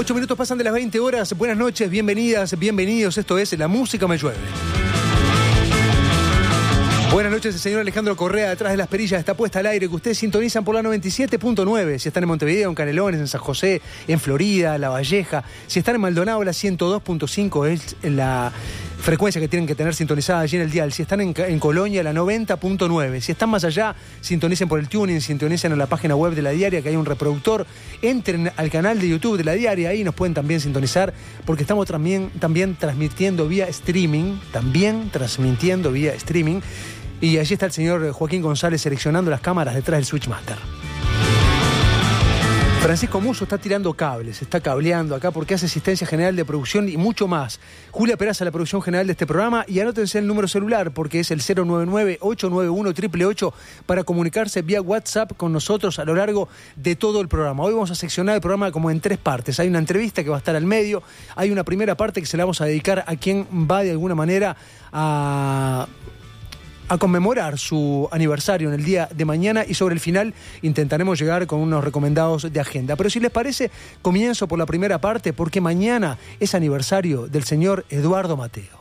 8 minutos pasan de las 20 horas. Buenas noches, bienvenidas, bienvenidos. Esto es La Música Me Llueve. Buenas noches, el señor Alejandro Correa, detrás de las perillas, está puesta al aire, que ustedes sintonizan por la 97.9, si están en Montevideo, en Canelones, en San José, en Florida, La Valleja, si están en Maldonado, la 102.5 es la frecuencia que tienen que tener sintonizada allí en el dial, si están en Colonia, la 90.9, si están más allá, sintonicen por el tuning, sintonicen en la página web de La Diaria, que hay un reproductor, entren al canal de YouTube de La Diaria, ahí nos pueden también sintonizar, porque estamos también transmitiendo vía streaming, y allí está el señor Joaquín González seleccionando las cámaras detrás del Switchmaster. Francisco Musso está tirando cables, está cableando acá porque hace asistencia general de producción y mucho más. Julia Peraza, la producción general de este programa, y anótense el número celular porque es el 099-891-888 para comunicarse vía WhatsApp con nosotros a lo largo de todo el programa. Hoy vamos a seccionar el programa como en 3 partes. Hay una entrevista que va a estar al medio, hay una primera parte que se la vamos a dedicar a quien va de alguna manera a conmemorar su aniversario en el día de mañana, y sobre el final intentaremos llegar con unos recomendados de agenda. Pero si les parece, comienzo por la primera parte porque mañana es aniversario del señor Eduardo Mateo.